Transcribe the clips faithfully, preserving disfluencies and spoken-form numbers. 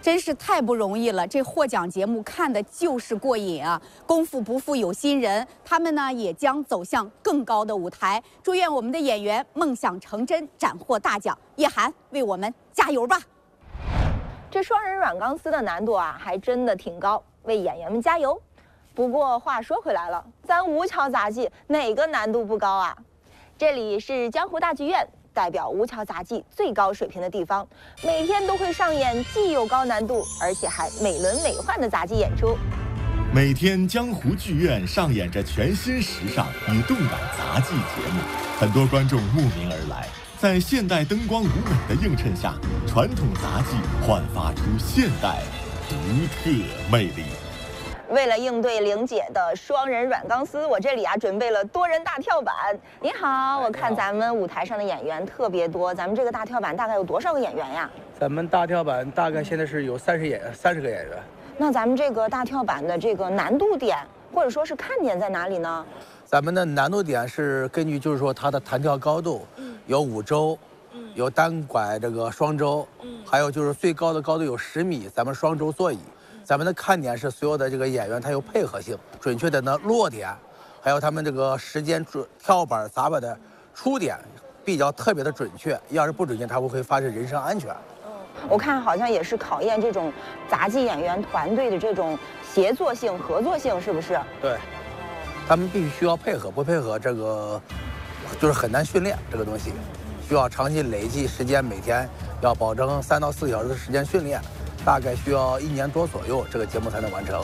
真是太不容易了。这获奖节目看的就是过瘾啊！功夫不负有心人，他们呢也将走向更高的舞台。祝愿我们的演员梦想成真，斩获大奖。叶涵，为我们加油吧！ 这双人软钢丝的难度啊，还真的挺高，为演员们加油。不过话说回来了，咱吴桥杂技哪个难度不高啊？这里是江湖大剧院。 代表吴桥杂技最高水平的地方，每天都会上演既有高难度，而且还美轮美奂的杂技演出。 每天江湖剧院上演着全新时尚与动感杂技节目，很多观众慕名而来。在现代灯光舞美的映衬下，传统杂技焕发出现代独特魅力。 为了应对玲姐的双人软钢丝，我这里啊准备了多人大跳板。你好，我看咱们舞台上的演员特别多，咱们这个大跳板大概有多少个演员呀？ 咱们大跳板大概现在是有三十演员，三十个演员。 那咱们这个大跳板的这个难度点，或者说是看点在哪里呢？ 咱们的难度点是根据就是说它的弹跳高度，有五周，有单拐这个双周，还有就是最高的高度有十米，咱们双轴座椅。 咱们的看点是所有的这个演员他有配合性，准确的呢落点，还有他们这个时间准跳板砸板的出点比较特别的准确，要是不准确，它会会发生人身安全。 嗯，我看好像也是考验这种杂技演员团队的这种协作性、合作性，是不是？ 对，他们必须需要配合，不配合这个就是很难训练这个东西，需要长期累计时间，每天要保证三到四小时的时间训练。 大概需要一年多左右，这个节目才能完成。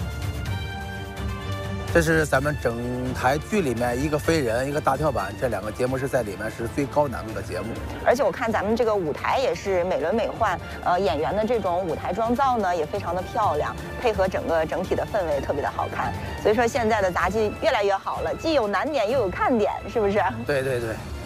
这是咱们整台剧里面一个飞人，一个大跳板，这两个节目是在里面是最高难度的节目。 而且我看咱们这个舞台也是美轮美奂，呃，演员的这种舞台妆造呢也非常的漂亮，配合整个整体的氛围特别的好看。所以说现在的杂技越来越好了，既有难点又有看点，是不是？ 对对对。